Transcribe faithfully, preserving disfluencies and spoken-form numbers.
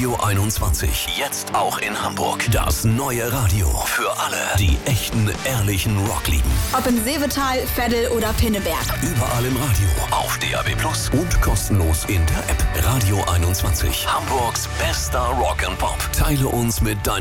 Radio einundzwanzig. Jetzt auch in Hamburg. Das neue Radio. Für alle, die echten, ehrlichen Rock lieben. Ob in Seevetal, Veddel oder Pinneberg. Überall im Radio. Auf D A B Plus und kostenlos in der App. Radio einundzwanzig. Hamburgs bester Rock and Pop. Teile uns mit deinem